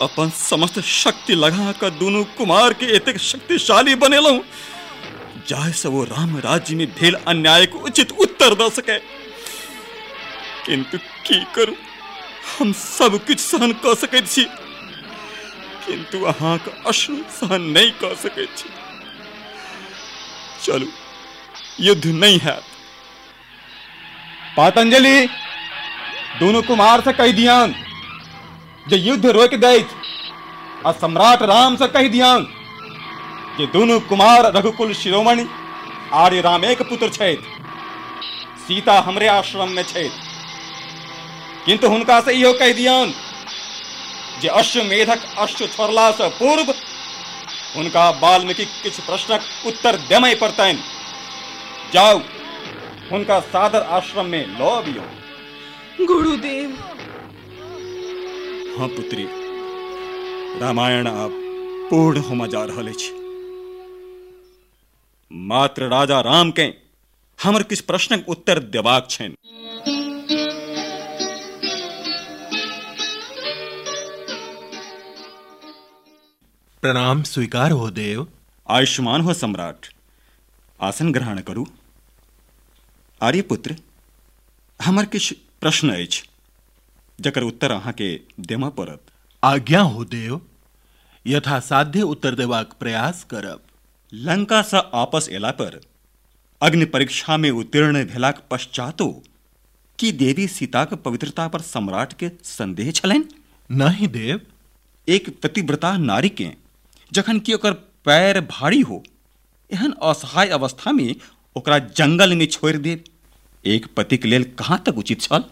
अपन समस्त शक्ति लगा कर दोनों कुमार के एतेक शक्तिशाली बनेलूं जाहि से वो राम राज्य में भेल अन्याय को उचित उत्तर द सके। किंतु की करूं, हम सब कुछ सहन कर सके छी, किंतु अहाँ का अश्रु सहन नहीं कर सके छी। चलू, युद्ध नहीं है। पातंजलि दोनों कुमार से कह दियान जे युद्ध रोक दे, और सम्राट राम से कह दियान जे दोनों कुमार रघुकुल शिरोमणि आर्य राम एक पुत्र छथि, सीता हमरे आश्रम में छथि। किंतु हुनका से इहो कह दियान जे अश्वमेधक अश्व छोड़ला से पूर्व हुनका वाल्मीकि किछ प्रश्नक उत्तर देमय पड़तनि। जाओ, हुनका सादर आश्रम में लऽ अबियौ। गुरुदेव। हाँ पुत्री, रामायण आब पूर्ण होमा जा रहल अछि। मात्र राजा राम के हमर किछ प्रश्नक उत्तर देबाक छनि। प्रणाम स्वीकार हो देव। आयुष्मान हो सम्राट, आसन ग्रहण करू। आर्यपुत्र, हमर किछ प्रश्न अछि जकर उत्तर अहाँ के देमा पड़त। आज्ञा हो देव, यथासाध्य उत्तर देबाक प्रयास करब। लंका से आपस एला पर अग्नि परीक्षा में उत्तीर्ण भेलाक पश्चातो की देवी सीता के पवित्रता पर सम्राट के संदेह छलनि? नहीं देव। एक पतिव्रता नारी के जखन कि ओकर पैर भारी हो, एहन असहाय अवस्था में ओकरा जंगल में छोड़ देब एक पति के लेल कहां तक उचित छल?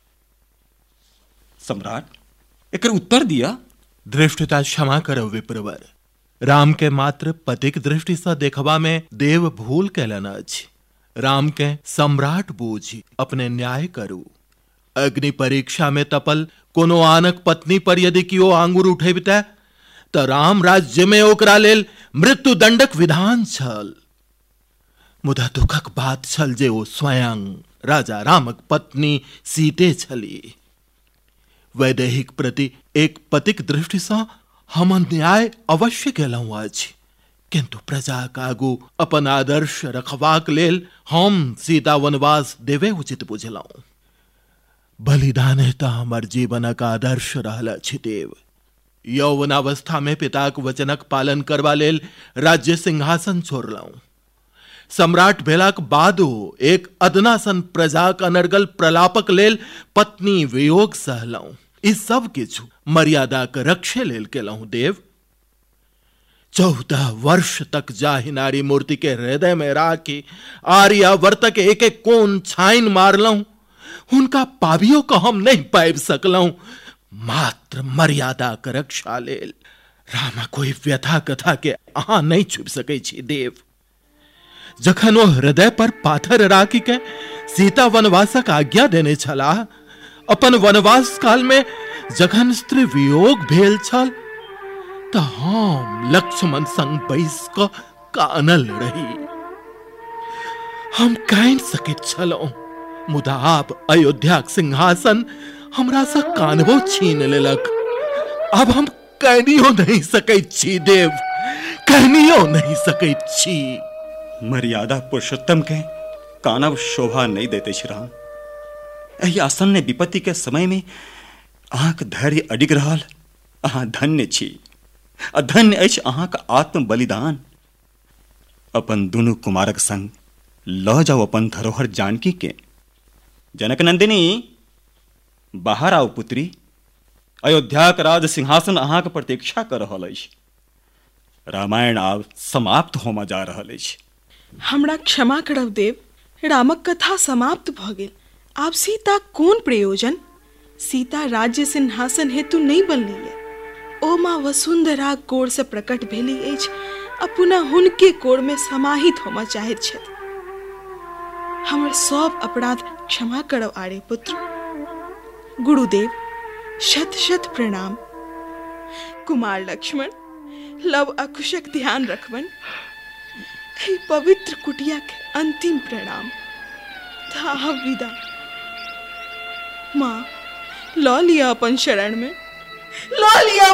सम्राट, एकर उत्तर दिया। दृष्टता क्षमा करो विप्रवर। राम के मात्र पतिक दृष्टि से देखबा में देव भूल कैलन अछि। राम के सम्राट बूझी अपने न्याय करू। अग्नि परीक्षा में तपल कोनो आनक पत्नी पर यदि कियो आंगुर उठेबते त राम राज्य में ओकरा लेल मृत्यु दंडक विधान छल। मुदा दुखक बात छल जे ओ स्वयं राजा रामक पत्नी सीते छली। वैदेहिक प्रति एक पतिक दृष्टि से हम न्याय अवश्य केलहुं अछि, किंतु प्रजाक आगू अपन आदर्श रखबाक लेल हम सीता वनवास देवे उचित बुझलहुं। बलिदान त हमर जीवनक आदर्श रहल अछि देव। यौवनावस्था में पिताक वचनक पालन करबा लेल राज्य सिंहासन छोड़लहुं। सम्राट भेलाक बादो एक अदनासन प्रजाक अनर्गल प्रलापक लेल पत्नी वियोग सहलहुं। ई सब किछु मर्यादाक रक्षे लेल केलहुं देव। 14 वर्ष तक जाहि नारी मूर्ति के हृदय में राखी आर्यावर्त के एक एक कोन छाइन मारलहुं, हुनका पाबियो को हम नहीं पाबि सकलहुं। मात्र मर्यादाक रक्षा लेल रामा कोई व्यथा कथा के अहाँ नहीं छुपि सकै छी देव। जखन ओ हृदय पर पाथर राखी के सीता वनवासक आज्ञा देने छलाह, अपन वनवास काल में जखन स्त्री वियोग भेल छल त हम लक्ष्मण संग बैस क कानल रही। हम कानि सकैत छलहुं, मुदा आब अयोध्याक सिंहासन हमरा सँ कानबो छीन लेलक। अब हम कानियो नहीं सकैत छी देव, कानियो नहीं सकैत छी। मर्यादा पुरुषोत्तम के कानब शोभा नहीं देते श्री राम। एहि आसन्न विपत्ति के समय में अहाँक धैर्य अडिग रहल, अहाँ धन्य छी। धन्य अछि अहाँक आत्म बलिदान। अपन दुनू कुमारक संग लऽ जाओ अपन धरोहर जानकी के। जनक नंदिनी, बाहर आओ पुत्री। अयोध्याक राज सिंहासन अहाँक प्रतीक्षा कर रहल अछि। रामायण आब समाप्त होमा जा रहल अछि। हमरा क्षमा करब देव, रामक कथा समाप्त भ गेल। आब सीता कोन प्रयोजन? सीता राज्य सिंहासन हेतु नहीं बनली। ओ माँ वसुंधरा कोर से प्रकट भेली अछि आ पुनः हुनके कोर में समाहित होमा चाहैत छथि। हमर सब अपराध क्षमा करब आर्य पुत्र। गुरुदेव, शत शत प्रणाम। कुमार लक्ष्मण, लव अकुशक ध्यान रखबन। पवित्र कुटिया के अंतिम प्रणाम। था विदा। माँ, लौ लिया अपन शरण में, लौ लिया।